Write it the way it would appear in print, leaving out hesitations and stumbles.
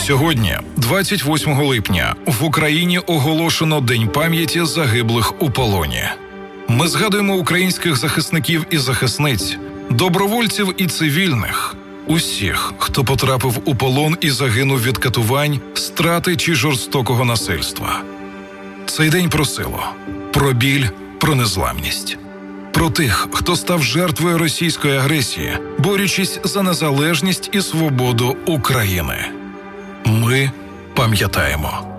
Сьогодні, 28 липня, в Україні оголошено День пам'яті загиблих у полоні. Ми згадуємо українських захисників і захисниць, добровольців і цивільних, усіх, хто потрапив у полон і загинув від катувань, страти чи жорстокого насильства. Цей день про силу, про біль, про незламність. Про тих, хто став жертвою російської агресії, борючись за незалежність і свободу України. Ми пам'ятаємо.